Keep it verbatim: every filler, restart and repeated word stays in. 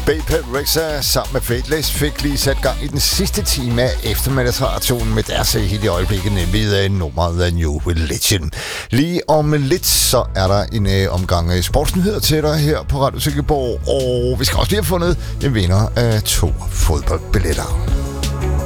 Baby Rexha sammen med Faithless fik lige sat gang i den sidste time af eftermiddagsradioen med deres hit i øjeblikket, nemlig nummeret The New Religion. Lige om lidt, så er der en uh, omgang sportsnyheder til dig her på Radio Silkeborg, og vi skal også lige have fundet en vinder af to fodboldbilletter.